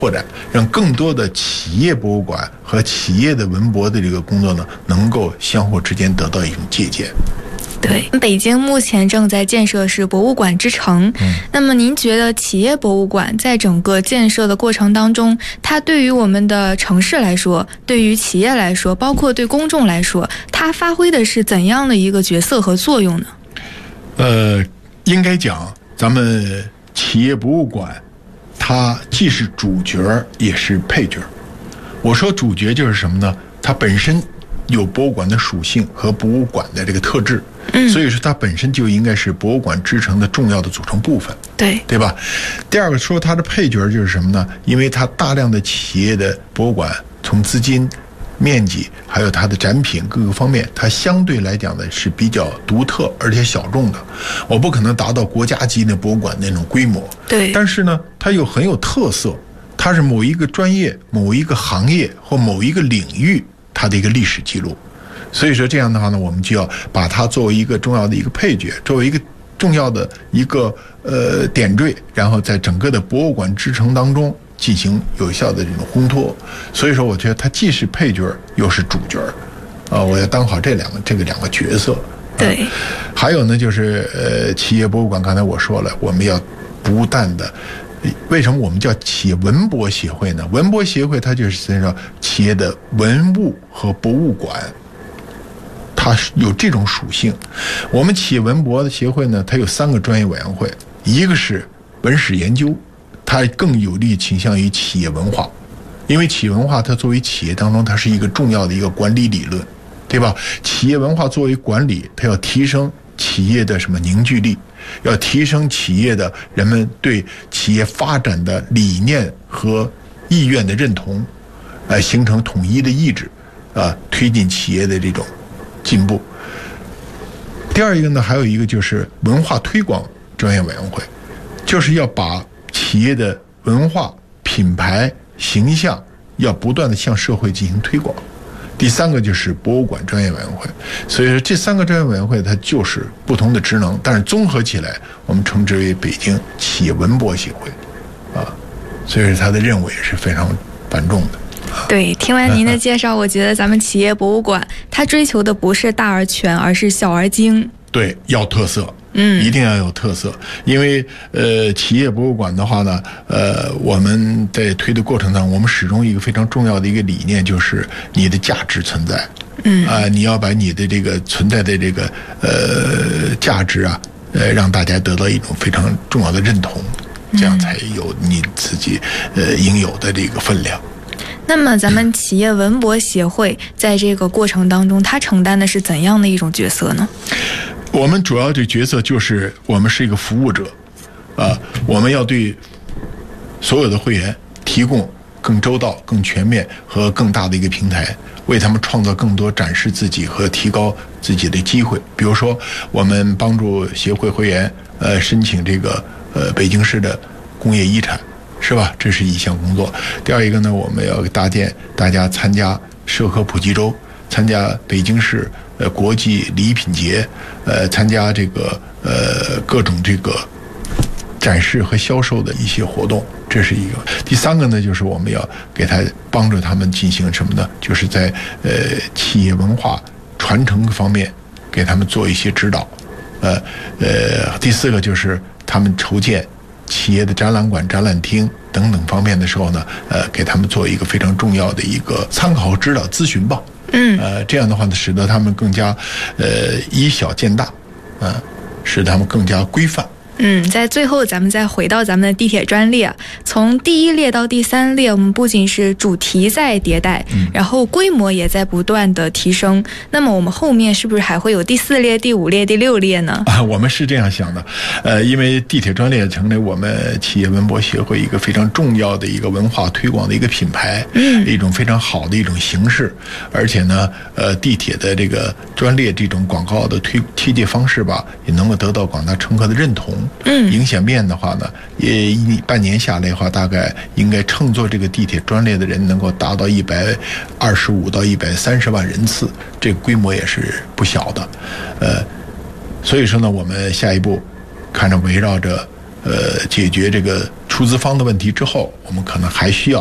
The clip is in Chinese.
拓展，让更多的企业博物馆和企业的文博的这个工作呢，能够相互之间得到一种借鉴。 对，北京目前正在建设是博物馆之城。那么您觉得企业博物馆在整个建设的过程当中，它对于我们的城市来说，对于企业来说，包括对公众来说，它发挥的是怎样的一个角色和作用呢？ 应该讲，咱们企业博物馆，它既是主角也是配角。我说主角就是什么呢？它本身有博物馆的属性和博物馆的这个特质，所以说它本身就应该是博物馆之城的重要的组成部分，对吧？第二个说它的配角就是什么呢？因为它大量的企业的博物馆，从资金、面积还有它的展品各个方面，它相对来讲呢是比较独特而且小众的。我不可能达到国家级的博物馆那种规模， 对， 但是呢，它又很有特色，它是某一个专业、某一个行业或某一个领域它的一个历史记录。所以说这样的话呢，我们就要把它作为一个重要的一个配角，作为一个重要的一个点缀，然后在整个的博物馆之城当中进行有效的这种烘托。所以说我觉得它既是配角又是主角我要当好这两个角色。 对， 还有呢就是企业博物馆，刚才我说了，我们要不断的，为什么我们叫企业文博协会呢？文博协会它就是说企业的文物和博物馆，它有这种属性。我们企业文博的协会呢，它有3个专业委员会，一个是文史研究，它更有利倾向于企业文化，因为企业文化它作为企业当中，它是一个重要的一个管理理论，对吧？企业文化作为管理，它要提升企业的什么凝聚力，要提升企业的人们对企业发展的理念和意愿的认同，形成统一的意志，推进企业的这种进步。第二一个呢，还有一个就是文化推广专业委员会，就是要把企业的文化品牌形象要不断的向社会进行推广。第3个就是博物馆专业委员会。所以说这3个专业委员会它就是不同的职能，但是综合起来我们称之为北京企业文博协会所以说它的任务也是非常繁重的。 对，听完您的介绍，我觉得咱们企业博物馆它追求的不是大而全，而是小而精。 对，要特色，一定要有特色。因为企业博物馆的话呢，我们在推的过程当中，我们始终一个非常重要的一个理念就是你的价值存在。你要把你的这个存在的这个价值让大家得到一种非常重要的认同，这样才有你自己应有的这个分量。 那么咱们企业文博协会在这个过程当中，它承担的是怎样的一种角色呢？ 我们主要的角色就是我们是一个服务者我们要对所有的会员提供更周到、更全面和更大的一个平台，为他们创造更多展示自己和提高自己的机会。比如说我们帮助协会会员申请这个北京市的工业遗产，是吧？这是一项工作。第二一个呢，我们要搭建大家参加社科普及周，参加北京市国际礼品节，参加这个各种这个展示和销售的一些活动，这是一个。第3个呢，就是我们要给他帮助他们进行什么呢？就是在企业文化传承方面给他们做一些指导。第4个就是他们筹建企业的展览馆、展览厅等等方面的时候呢，给他们做一个非常重要的一个参考和指导咨询吧。这样的话呢，使得他们更加以小见大，使他们更加规范。 在最后咱们再回到咱们的地铁专列，从第1列到第3列，我们不仅是主题在迭代，然后规模也在不断的提升。那么我们后面是不是还会有第4列、第5列、第6列呢？ 我们是这样想的，因为地铁专列成为我们企业文博协会一个非常重要的一个文化推广的一个品牌，一种非常好的一种形式。而且呢，地铁的这个专列这种广告的推介方式吧，也能够得到广大乘客的认同。影响面的话呢，也半年下来的话，大概应该乘坐这个地铁专列的人能够达到125到130万人次，这个规模也是不小的。所以说呢，我们下一步看着围绕着解决这个出出资方的问题之后，我们可能还需要